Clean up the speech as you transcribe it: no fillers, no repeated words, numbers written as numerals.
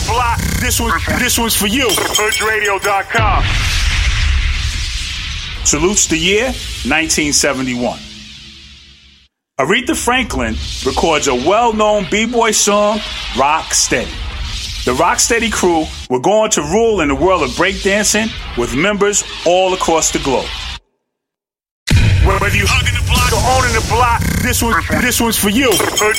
block, this one's for you. HoodRadio.com. Salutes the year 1971. Aretha Franklin records a well-known b-boy song, Rock Steady. The Rocksteady crew were going to rule in the world of breakdancing with members all across the globe. Whether you hugging the block or owning the block, this one's for you. HoodRadio.com.